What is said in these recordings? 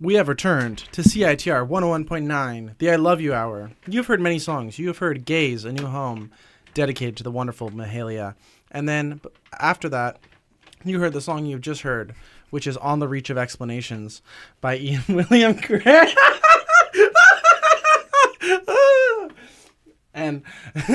We have returned to CITR 101.9, the I Love You Hour. You've heard many songs. You have heard Gaze, A New Home, dedicated to the wonderful Mahalia. And then after that, you heard the song you've just heard, which is On the Reach of Explanations by Ian William Grant. And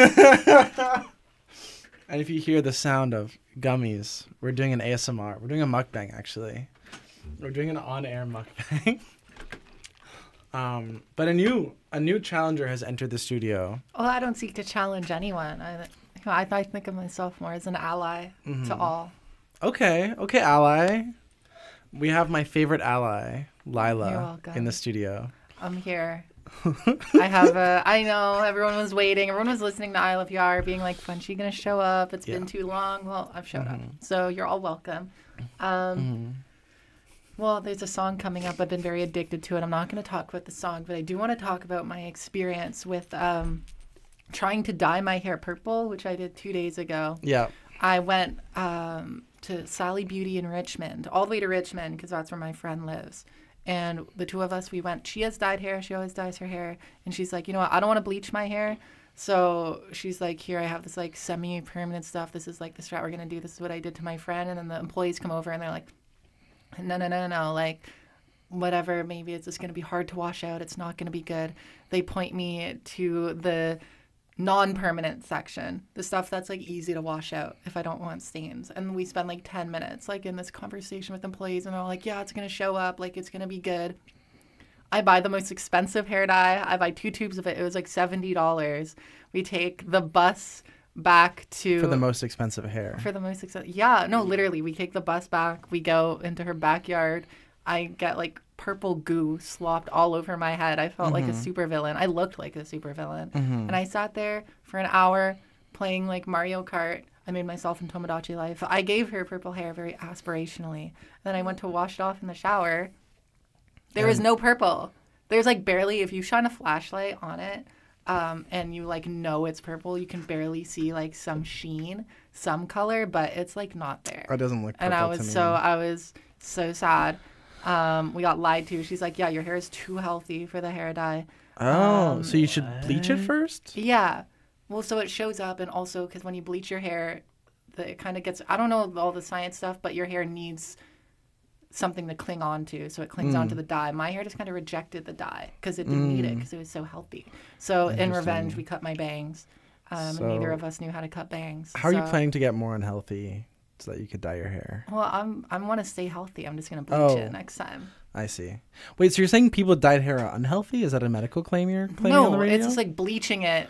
and if you hear the sound of gummies, we're doing an ASMR. We're doing a mukbang, actually. We're doing an on-air mukbang. But a new challenger has entered the studio. Well, I don't seek to challenge anyone. I think of myself more as an ally to all. Okay, ally. We have my favorite ally, Lila, in the studio. I'm here. I know everyone was waiting. Everyone was listening to I Love You Hour, being like, when's she going to show up? It's been too long. Well, I've showed up. So you're all welcome. Well, there's a song coming up. I've been very addicted to it. I'm not going to talk about the song, but I do want to talk about my experience with trying to dye my hair purple, which I did 2 days ago. Yeah. I went to Sally Beauty in Richmond, all the way to Richmond, because that's where my friend lives. And the two of us, we went. She has dyed hair. She always dyes her hair. And she's like, you know what? I don't want to bleach my hair. So she's like, here, I have this like semi-permanent stuff. This is like the strat we're going to do. This is what I did to my friend. And then the employees come over and they're like, no. Like, whatever. Maybe it's just going to be hard to wash out. It's not going to be good. They point me to the non-permanent section, the stuff that's like easy to wash out if I don't want stains. And we spend like 10 minutes like in this conversation with employees, and they're all like, yeah, it's gonna show up, like it's gonna be good. I buy the most expensive hair dye. I buy 2 tubes of it. It was like $70. We take the bus back to for the most expensive hair. Literally, we take the bus back. We go into her backyard. I get like purple goo slopped all over my head. I felt like a supervillain. I looked like a supervillain. And I sat there for an hour playing like Mario Kart. I made myself in Tomodachi Life. I gave her purple hair very aspirationally. Then I went to wash it off in the shower. There was no purple. There's like barely, if you shine a flashlight on it and you like know it's purple, you can barely see like some sheen, some color, but it's like not there. It doesn't look purple and I to was so sad. We got lied to. She's like, yeah, your hair is too healthy for the hair dye. Oh, so you should bleach it first? Yeah. Well, so it shows up, and also because when you bleach your hair, it kind of gets, I don't know all the science stuff, but your hair needs something to cling on to, so it clings onto the dye. My hair just kind of rejected the dye because it didn't need it because it was so healthy. So in revenge, we cut my bangs. And neither of us knew how to cut bangs. How are you planning to get more unhealthy so that you could dye your hair? Well, I want to stay healthy. I'm just going to bleach it next time. I see. Wait, so you're saying people with dyed hair are unhealthy? Is that a medical claim you're claiming on the radio? No, it's just like bleaching it.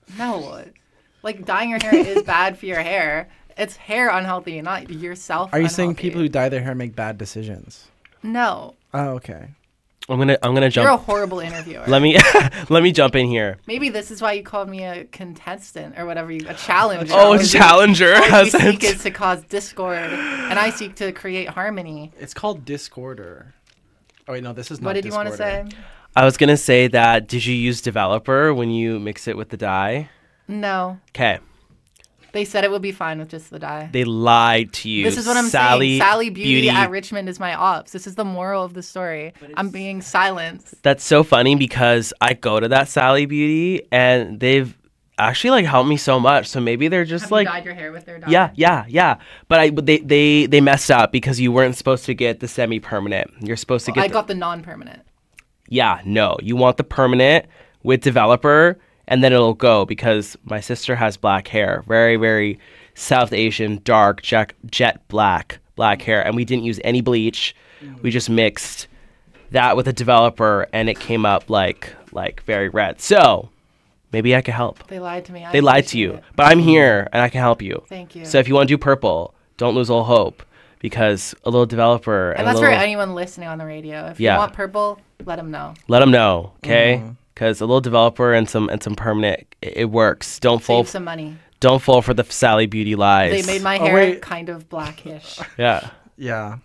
No. Like dyeing your hair is bad for your hair. It's hair unhealthy, not yourself. Are you saying people who dye their hair make bad decisions? No. Oh, okay. I'm gonna jump. You're a horrible interviewer. Let me jump in here. Maybe this is why you called me a contestant or whatever, a challenger. A challenger. All you seek is to cause discord, and I seek to create harmony. It's called discorder. Oh wait, no, this is not. What did you want to say? I was gonna say that. Did you use developer when you mix it with the dye? No. Okay. They said it would be fine with just the dye. They lied to you. This is what I'm saying. Sally Beauty at Richmond is my ops. This is the moral of the story. I'm being silenced. That's so funny because I go to that Sally Beauty and they've actually like helped me so much. So maybe they're just Have like you dyed your hair with their dye? Yeah. But they messed up because you weren't supposed to get the semi-permanent. You're supposed to get. I got the non-permanent. Yeah, no. You want the permanent with developer. And then it'll go because my sister has black hair, very, very South Asian, dark, jet black hair. And we didn't use any bleach. We just mixed that with a developer and it came up like very red. So maybe I can help. They lied to me. They lied to you. But I'm here and I can help you. Thank you. So if you want to do purple, don't lose all hope because a little developer. And that's for anyone listening on the radio. If you want purple, let them know. Let them know, okay? Because a little developer and some permanent, it works. Don't fall. Save some money. Don't fall for the Sally Beauty lies. They made my hair kind of blackish. Yeah.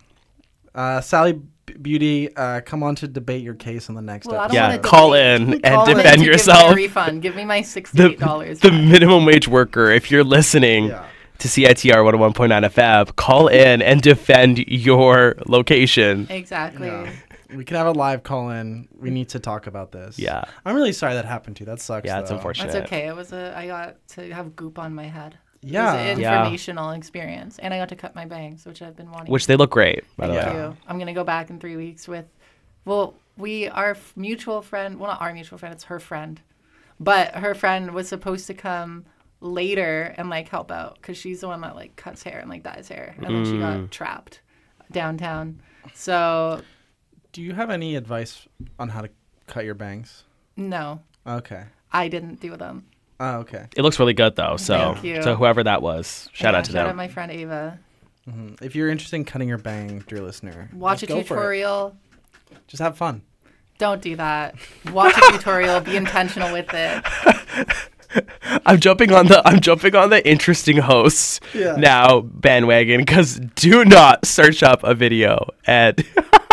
Sally Beauty, come on to debate your case in the next episode. Yeah, call in and defend yourself. Give me a refund. Give me my $68. The minimum wage worker, if you're listening to CITR 101.9 FM, call in and defend your location. Exactly. We can have a live call in. We need to talk about this. Yeah. I'm really sorry that happened to you. That sucks. Yeah, it's though. unfortunate. That's okay. I got to have goop on my head. Yeah. It was an Yeah. informational experience, and I got to cut my bangs, which I've been wanting. Which they look great, by the Thank way. you. I'm gonna go back in 3 weeks with, our mutual friend. Well, not our mutual friend. It's her friend, but her friend was supposed to come later and like help out because she's the one that like cuts hair and like dyes hair, and then she got trapped downtown. So Do you have any advice on how to cut your bangs? no, Okay. I didn't do them. Oh, okay. It looks really good though. So Thank you. so whoever that was, shout out to Shout out them. my friend Ava. If you're interested in cutting your bang, dear listener, Watch a just go for it. tutorial. Just have fun. Don't do that. Watch a tutorial. Be intentional with it. I'm jumping on the interesting hosts Yeah. now bandwagon because do not search up a video and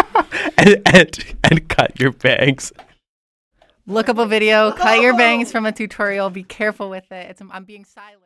and cut your bangs. Look up a video. Cut your bangs from a tutorial. Be careful with it. I'm being silent.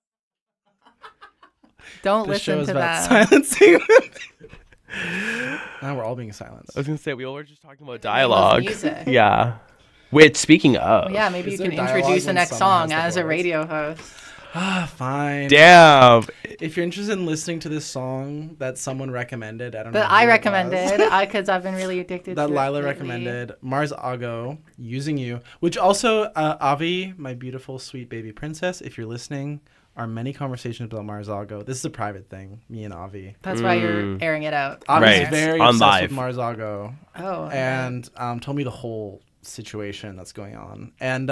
Don't This show listen is to about that. silencing. Now we're all being silenced. I was gonna say we all were just talking about love dialogue. music. Yeah. Which speaking of, Yeah, maybe Is you there can dialogue introduce the when next someone song has the as a voice? radio host. Fine. damn. If you're interested in listening to this song that someone recommended, I don't know. That who I it was, recommended because I've been really addicted that to Lila it lately. recommended, Mars Ago, Using You, which also, Avi, my beautiful, sweet baby princess, if you're listening, our many conversations about Mars Ago. This is a private thing, me and Avi. That's why you're airing it out. Avi's Right, very on obsessed live. with Mars Ago. Oh. okay. And told me the whole situation that's going on. And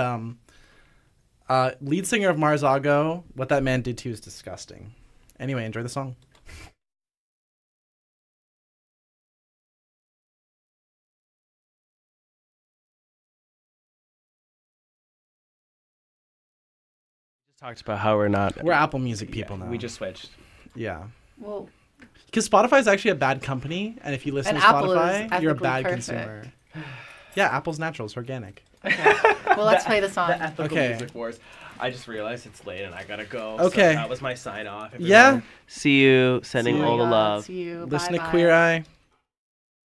lead singer of Mars Ago, what that man did to you is disgusting. Anyway, enjoy the song. Just talked about how we're not. We're Apple Music people now. We just switched. Yeah. Well, Because Spotify is actually a bad company, and if you listen And to Apple is Spotify, you're a ethically bad perfect. consumer. Yeah, Apple's natural. It's organic. well, let's play the song. Okay. Music wars. I just realized it's late and I gotta go. Okay. So that was my sign off. Yeah. See you. Sending Oh my all the God, love. See you. Listen to Bye-bye. Queer Eye.